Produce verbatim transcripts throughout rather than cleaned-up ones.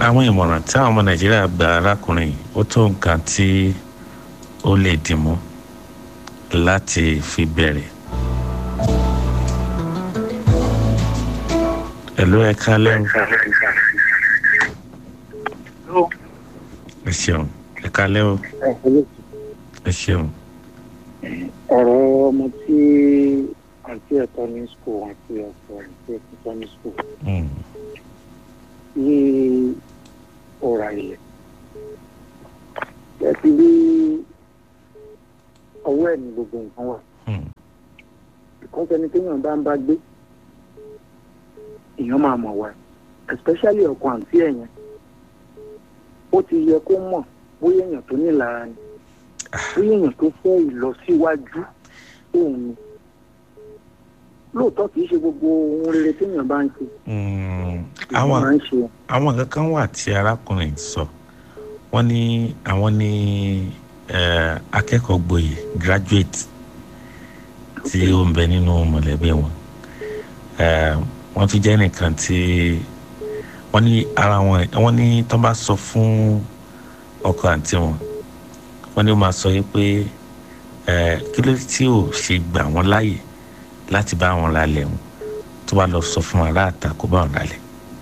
àwọn ìmọ̀ràn tí àwọn ọmọ Nàìjíríà gba arákùnrin ó tó nǹkan tí ó lè dìmú láti fi bẹ̀rẹ̀. Hello, ẹ kálẹ́ o. ẹ ṣeun ẹ kálẹ́ o. ẹ ṣeun. ọ̀rọ̀ ọmọ tí àǹtí ẹ̀tọ́ ní school àti ọ̀pọ̀ àǹtí ẹ̀tọ́ ní school ní ọ̀rọ̀ ilẹ̀ ẹ ti rí ọwọ́ ẹ̀ ní gbogbo nǹkan wà. ìkọ́sẹ́ni téèyàn bá ń bá gbé èèyàn máa mọ̀ wá especially ọkọ àǹtí ẹ̀ yẹn ó ti yẹ kó mọ̀ bóyá èèyàn tó nílara ni bóyá èèyàn tó fẹ́ ìlọsíwájú òun ni lóòótọ́ kì í ṣe gbogbo ohun rere téèyàn bá ń ṣe. àwọn àwọn kankan wà tí arákùnrin sọ wọ́n ní àwọn ní akẹ́kọ̀ọ́ gboyè graduate tí ó ń bẹ nínú mọ̀lẹ́bí wọn. wọ́n fi jẹ́ nìkan tí wọ́n ní ara wọn wọ́n ní tó bá sọ fún ọkọ àǹtí wọn wọ́n ní ó máa sọ pé kí ló tí ò ṣe gbà wọ́n láàyè láti bá wọn ralẹ̀ wọn tó bá lọ sọ fún ará àta kó bá wọn ralẹ̀.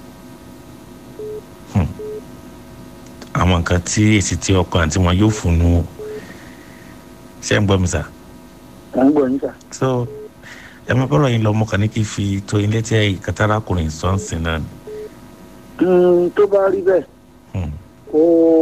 àwọn nǹkan tí èsì tí ọkọ àǹtí wọn yóò fún un ṣé ń gbọ́ mi sà. à ń gbọ́ yín sà. so ẹ máa bọ́rọ̀ yín lọ mọ́ kàn ní kí n fi tó yín létí ẹ̀yìn kátàrákùnrin sọ́ọ̀sì náà ni. tó bá rí bẹ́ẹ̀ kó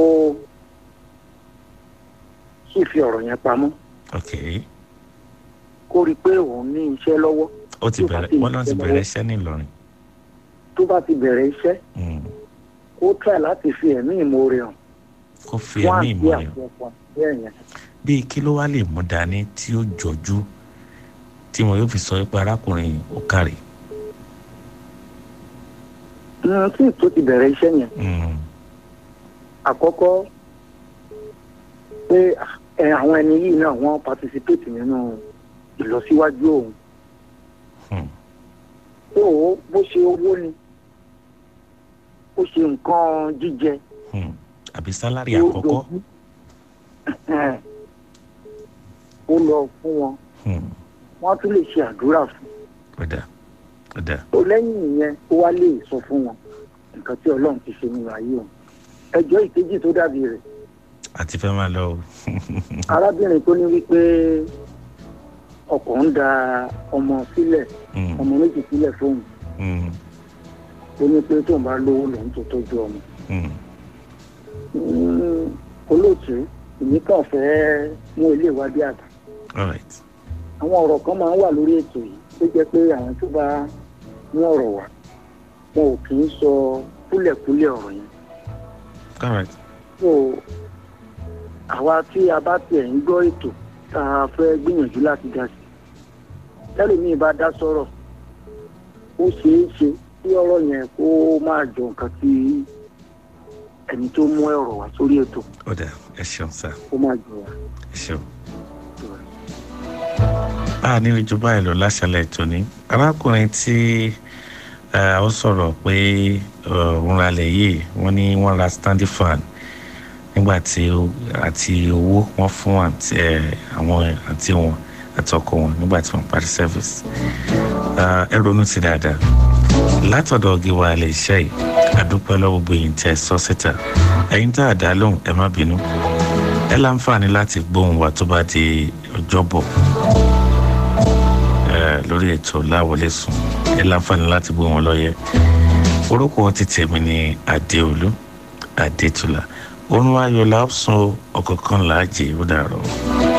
sì fi ọ̀rọ̀ yẹn pamọ́. ok. kó rí i pé òun ní iṣẹ́ lọ́wọ́. ó ti bẹ̀rẹ̀ wọ́n náà ti bẹ̀rẹ̀ iṣẹ́ ní Ìlọrin. tó bá ti bẹ̀rẹ̀ iṣẹ́ ó try láti fi ẹ̀mí ìmoore hàn. kó fi ẹ̀mí ìmoore hàn. bíi kí ló wá lè mú dání tí ó jọjú tí wọn yóò fi sọ pé arákùnrin ó kárẹ̀. tí tó ti bẹ̀rẹ̀ iṣẹ́ yẹn àkọ́kọ́ pé àwọn ẹni yìí náà wọ́n participate nínú ìlọsíwájú òun. tó o bó ṣe owó ni ó ṣe nǹkan jíjẹ. àbí sálárì àkọ́kọ́. ó lọ fún wọn wọ́n tún lè ṣe àdúrà fún. ọ̀dà ọ̀dà. tó lẹ́yìn ìyẹn ó wá lè sọ fún wọn nǹkan tí Ọlọ́run ti ṣe nínú ayé òun. ẹjọ́ ìkejì tó dàbí rẹ̀. àti fẹ́ máa lọ o. arábìnrin tó ní wípé ọkọ ń da ọmọ sílẹ̀ ọmọ méjì sílẹ̀ fóun ó ní pé tóun bá lówó lòun tó tọ́jú ọmọ. olóòtú èmi kàn fẹ́ mú ilé ìwádìí àgbà. àwọn ọ̀rọ̀ kan máa ń wà lórí ètò yìí tó jẹ́ pé àwọn tó bá mú ọ̀rọ̀ wá wọn ò kì í sọ kúlẹ̀kúlẹ̀ ọ̀rọ̀ yẹn. so àwa tí a bá tiẹ̀ ń gbọ́ ètò tá a fẹ́ gbìyànjú láti dá sí tẹ́lẹ̀mí bá dá sọ̀rọ̀ ó ṣeé ṣe kí ọ̀rọ̀ yẹn kó máa jọ nǹkan tí ẹni tó mú ọ̀rọ̀ wá sórí ètò. ọ̀dà ẹ ṣeun sá. ó máa jọ wá. ẹ ṣeun. a ní ìjọba ẹ̀ lọ láṣálẹ̀ tòní arákùnrin tí ó sọ̀rọ̀ pé òun ralẹ̀ yìí wọ́n ní wọ́n ra standing fan nígbà tí àti owó wọ́n fún àwọn àti wọn àti ọkọ wọn nígbà tí wọ́n parí service. ẹ ronú sí dáadáa látọ̀dọ̀ gíwá ilé iṣẹ́ yìí àdúpẹ́ lọ́wọ́ gbogbo yìí tẹ́ sọ síta ẹ̀yin tá a dá lóhùn ẹ má bínú ẹ láǹfààní láti gbóhùn wa tó bá di ọjọ́bọ̀ lórí ètò láwọlé sùn ẹ láǹfààní láti gbóhùn wọn lọ́yẹ orúkọ ti tèmi ní Adéolú Adétúlá orun ayọ̀ la sùn ọ̀kọ̀ọ̀kan làájì ó dàrọ̀.